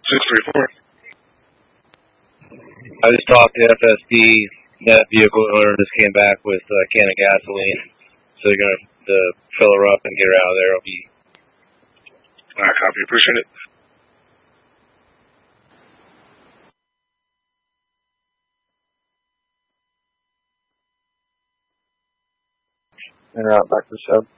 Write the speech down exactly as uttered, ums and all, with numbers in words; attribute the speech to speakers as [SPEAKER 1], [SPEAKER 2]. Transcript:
[SPEAKER 1] six three four.
[SPEAKER 2] I just talked to F S D. That vehicle owner just came back with a can of gasoline, so they're going to fill her up and get her out of there. It'll be...
[SPEAKER 1] All right, copy. Appreciate it.
[SPEAKER 3] En route back to the show.